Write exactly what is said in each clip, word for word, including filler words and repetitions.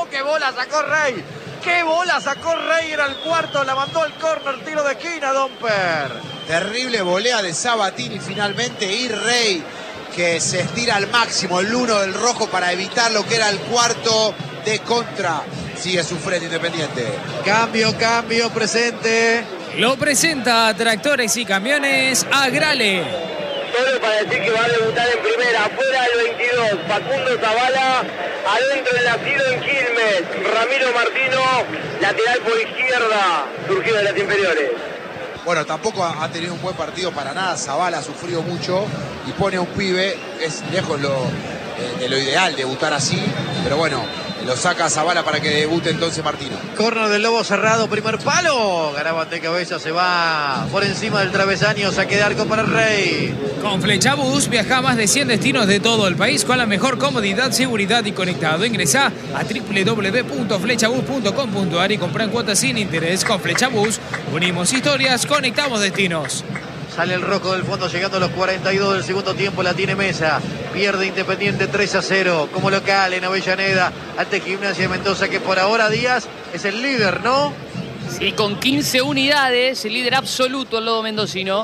¡Qué bola sacó Rey! ¡Qué bola sacó Rey! Era el cuarto, la mandó al córner, tiro de esquina, Domper. Terrible volea de Sabatini finalmente, y Rey que se estira al máximo el uno del rojo para evitar lo que era el cuarto de contra. Sigue sufriendo Independiente. Cambio, cambio, presente. Lo presenta Tractores y Camiones Agrale. Solo para decir que va a debutar en primera, afuera el veintidós, Facundo Zavala, adentro el nacido en Quilmes, Ramiro Martino, lateral por izquierda, surgido de las inferiores. Bueno, tampoco ha tenido un buen partido para nada. Zavala ha sufrido mucho y pone a un pibe. Es lejos lo, eh, de lo ideal debutar así, pero bueno, lo saca a Zavala para que debute entonces Martino. Córner del Lobo cerrado, primer palo. Garabate de cabeza, se va por encima del travesaño, saque de arco para Rey. Con Flechabús viaja a más de cien destinos de todo el país con la mejor comodidad, seguridad y conectado. Ingresá a doble u doble u doble u punto flechabús punto com punto a r y comprá en cuotas sin interés. Con Flechabús unimos historias, conectamos destinos. Sale el rojo del fondo llegando a los cuarenta y dos del segundo tiempo, la tiene Mesa. Pierde Independiente tres a cero como local en Avellaneda ante Gimnasia de Mendoza, que por ahora Díaz es el líder, ¿no? Sí, con quince unidades, el líder absoluto el lobo mendocino.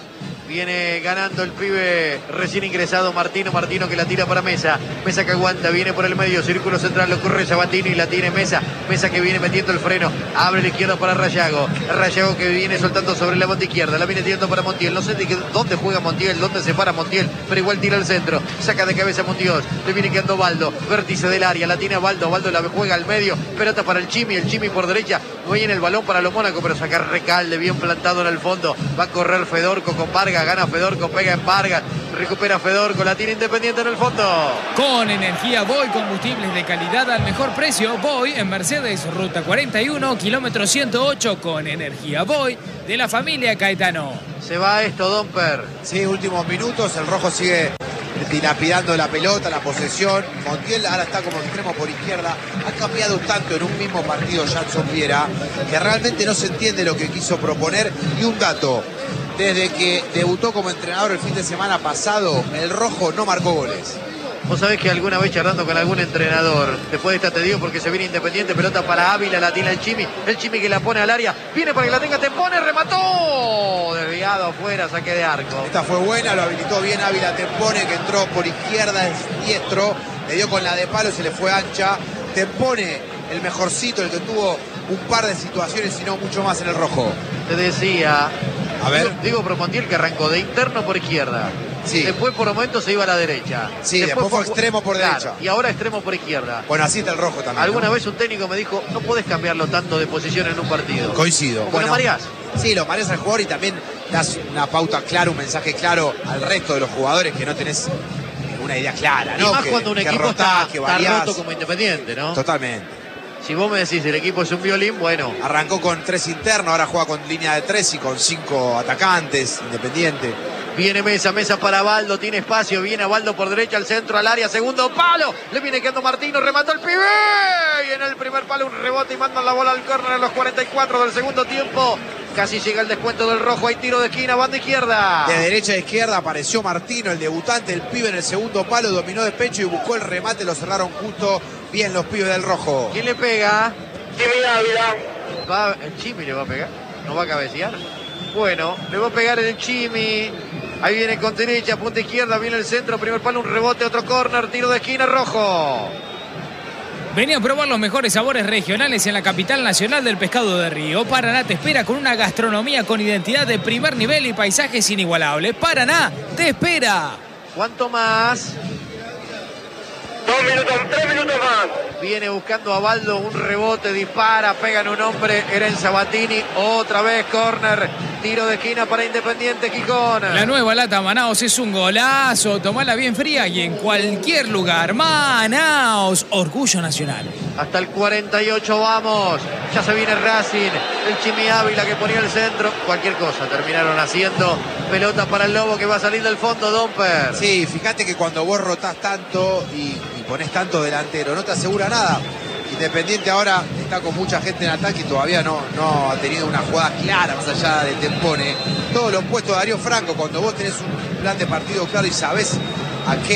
Viene ganando el pibe recién ingresado Martino, Martino que la tira para Mesa, Mesa que aguanta, viene por el medio, círculo central, lo corre Sabatini y la tiene Mesa, Mesa que viene metiendo el freno, abre la izquierda para Rayago, Rayago que viene soltando sobre la banda izquierda, la viene tirando para Montiel, no sé de qué, dónde juega Montiel, dónde se para Montiel, pero igual tira al centro, saca de cabeza Montiel, le viene quedando Baldo, vértice del área, la tiene Baldo, Baldo la juega al medio, pelota para el Chimi, el Chimi por derecha, viene el balón para los Mónaco, pero saca Recalde, bien plantado en el fondo, va a correr Fedorco con Vargas, gana Fedorco, pega en Vargas, recupera Fedorco, la tiene Independiente en el fondo. Con energía Boy, combustibles de calidad al mejor precio. Boy en Mercedes, ruta cuarenta y uno, kilómetro ciento ocho, con energía Boy de la familia Caetano. Se va esto, Domper. Sí, últimos minutos, el rojo sigue dilapidando la pelota, la posesión. Montiel ahora está como extremo por izquierda. Ha cambiado tanto en un mismo partido Jackson Viera que realmente no se entiende lo que quiso proponer. Y un dato: desde que debutó como entrenador el fin de semana pasado, el rojo no marcó goles. Vos sabés que alguna vez charlando con algún entrenador, después de esta te digo porque se viene Independiente, pelota para Ávila, la tiene el Chimi, el Chimi que la pone al área, viene para que la tenga, te pone, remató, desviado afuera, saque de arco. Esta fue buena, lo habilitó bien Ávila Tempone, que entró por izquierda, es diestro, le dio con la de palo, se le fue ancha. Tempone, el mejorcito, el que tuvo un par de situaciones y no mucho más en el rojo. Te decía, a ver, digo, digo Promontiel que arrancó de interno por izquierda. Sí. Después por momentos se iba a la derecha. Sí, después, después fue extremo por claro, derecha. Y ahora extremo por izquierda. Bueno, así está el rojo también. Alguna ¿no? vez un técnico me dijo, no podés cambiarlo tanto de posición en un partido. Coincido. Como bueno, lo mareás. Sí, lo mareás al jugador y también das una pauta clara, un mensaje claro al resto de los jugadores que no tenés una idea clara, ¿no? Y más que, cuando un equipo rotás, está, que está roto como Independiente, ¿no? Totalmente. Si vos me decís el equipo es un violín, bueno. Arrancó con tres internos, ahora juega con línea de tres y con cinco atacantes, Independiente. Viene Mesa, Mesa para Baldo, tiene espacio, viene a Baldo por derecha, al centro, al área, segundo palo, le viene quedando Martino, remató el pibe, y en el primer palo un rebote y mandan la bola al córner en los cuarenta y cuatro del segundo tiempo. Casi llega el descuento del rojo, hay tiro de esquina, banda izquierda. De derecha a izquierda apareció Martino, el debutante, el pibe en el segundo palo, dominó de pecho y buscó el remate, lo cerraron justo bien los pibes del rojo. ¿Quién le pega? Chimi Ávila. Va, el Chimi le va a pegar, no va a cabecear. Bueno, le va a pegar el Chimi. Ahí viene con derecha, punta izquierda, viene el centro, primer palo, un rebote, otro córner, tiro de esquina, rojo. Vení a probar los mejores sabores regionales en la capital nacional del pescado de río. Paraná te espera con una gastronomía con identidad de primer nivel y paisajes inigualables. Paraná te espera. ¿Cuánto más? Dos minutos, tres minutos más. Viene buscando a Baldo, un rebote, dispara, pega en un hombre, era en Sabatini, otra vez córner, tiro de esquina para Independiente Gijón. La nueva lata Manaos es un golazo, tomala bien fría y en cualquier lugar. Manaos, orgullo nacional. Hasta el cuarenta y ocho vamos, ya se viene Racing, el Chimi Ávila que ponía el centro, cualquier cosa terminaron haciendo, pelota para el Lobo que va a salir del fondo, Domper. Sí, fíjate que cuando vos rotás tanto y, y ponés tanto delantero, no te asegura nada. Independiente ahora está con mucha gente en ataque y todavía no, no ha tenido una jugada clara más allá de Tempone. Todo lo opuesto a Darío Franco, cuando vos tenés un plan de partido claro y sabés a qué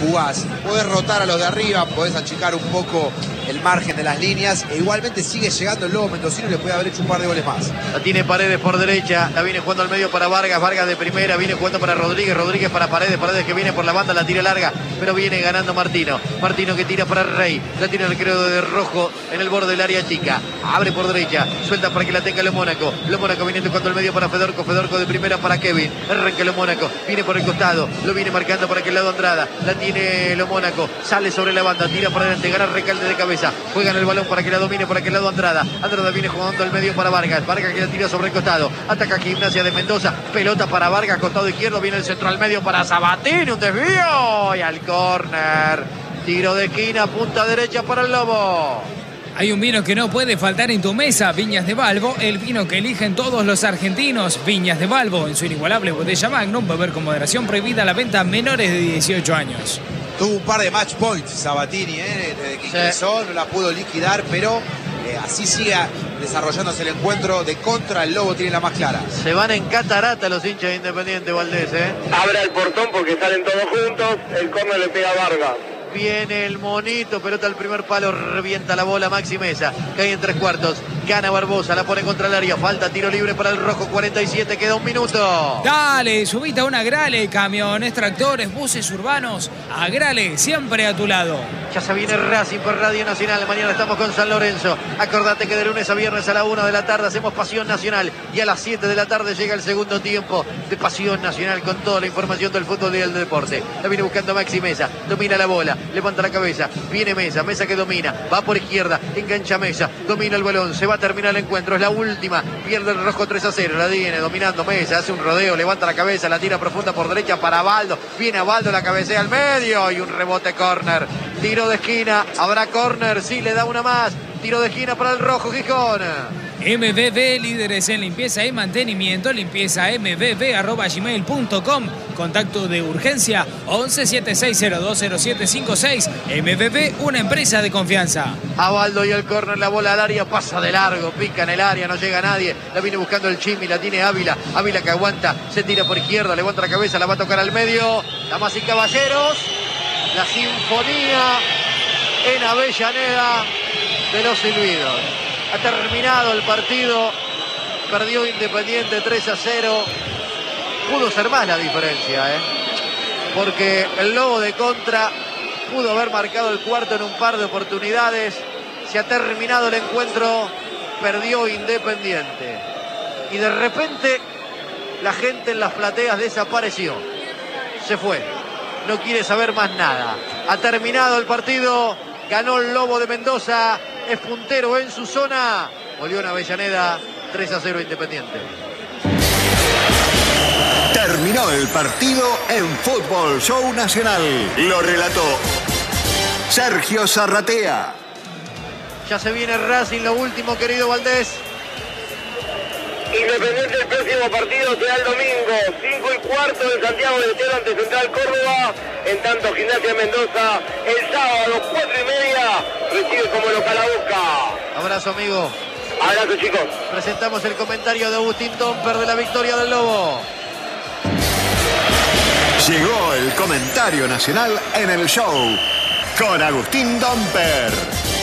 jugás. Podés rotar a los de arriba, podés achicar un poco el margen de las líneas e igualmente sigue llegando el Lobo Mendocino y le puede haber hecho un par de goles más. La tiene Paredes por derecha, la viene jugando al medio para Vargas, Vargas de primera, viene jugando para Rodríguez, Rodríguez para Paredes, Paredes que viene por la banda, la tira larga, pero viene ganando Martino, Martino que tira para Rey, la tira el creo de Rojo en el borde del área chica, abre por derecha, suelta para que la tenga Lo Mónaco, Lo Mónaco viene tocando el medio para Fedorco, Fedorco de primera para Kevin, arranca Lo Mónaco, viene por el costado, lo viene marcando para aquel lado Andrada, la tiene Lo Mónaco, sale sobre la banda, tira para adelante, gana Recalde de cabeza, juega en el balón para que la domine por aquel lado Andrada, Andrada viene jugando al medio para Vargas, Vargas que la tira sobre el costado, ataca Gimnasia de Mendoza, pelota para Vargas, costado izquierdo, viene el centro al medio para Sabatini, un desvío y al córner, tiro de esquina, punta derecha para el Lobo. Hay un vino que no puede faltar en tu mesa, Viñas de Balbo, el vino que eligen todos los argentinos. Viñas de Balbo, en su inigualable botella Magnum, beber con moderación, prohibida la venta a menores de dieciocho años. Tuvo un par de match points Sabatini, ¿eh? Desde que ingresó, sí. No la pudo liquidar, pero eh, así sigue desarrollándose el encuentro. De contra, el Lobo tiene la más clara. Se van en catarata los hinchas de Independiente, Valdés, ¿eh? Abre el portón porque salen todos juntos, el córner le pega a Vargas. Viene el monito, pelota al primer palo, revienta la bola Maxi Mesa, cae en tres cuartos, gana Barbosa, la pone contra el área, falta tiro libre para el Rojo, cuarenta y siete, queda un minuto. Dale, subite a una Agrale, camiones, tractores, buses urbanos, Agrale, siempre a tu lado. Ya se viene Racing por Radio Nacional, mañana estamos con San Lorenzo, acordate que de lunes a viernes a la una de la tarde hacemos Pasión Nacional y a las siete de la tarde llega el segundo tiempo de Pasión Nacional con toda la información del fútbol y del deporte. La viene buscando Maxi Mesa, domina la bola, levanta la cabeza, viene Mesa, Mesa que domina, va por izquierda, engancha Mesa, domina el balón, se va a terminar el encuentro, es la última, pierde el Rojo tres a cero, la viene dominando Mesa, hace un rodeo, levanta la cabeza, la tira profunda por derecha para Baldo, viene a Baldo, la cabecea al medio y un rebote córner, tiro de esquina, habrá córner, sí, le da una más, tiro de esquina para el Rojo Gijón. M V B, líderes en limpieza y mantenimiento, limpieza m v b arroba gmail punto com, contacto de urgencia once siete seis cero dos cero siete cinco seis, M V B, una empresa de confianza. A Baldo y el córner, la bola al área, pasa de largo, pica en el área, no llega nadie, la viene buscando el Chimi, la tiene Ávila, Ávila que aguanta, se tira por izquierda, levanta la cabeza, la va a tocar al medio, damas y caballeros, la sinfonía en Avellaneda de los silbidos. Ha terminado el partido, perdió Independiente tres a cero, pudo ser más la diferencia, ¿eh? Porque el Lobo de contra pudo haber marcado el cuarto en un par de oportunidades, se ha terminado el encuentro, perdió Independiente y de repente la gente en las plateas desapareció, se fue, no quiere saber más nada, ha terminado el partido, ganó el Lobo de Mendoza, es puntero en su zona, volvió en Avellaneda, tres a cero Independiente. Terminó el partido en Fútbol Show Nacional. Lo relató Sergio Zarratea. Ya se viene Racing, lo último, querido Valdés. Independiente, el próximo partido será el domingo, cinco y cuarto en Santiago del Estero ante Central Córdoba. En tanto, Gimnasia Mendoza, el sábado, cuatro y media, recibe como local a Boca. Abrazo, amigo. Abrazo, chicos. Presentamos el comentario de Agustín Domper de la victoria del Lobo. Llegó el comentario nacional en el show con Agustín Domper.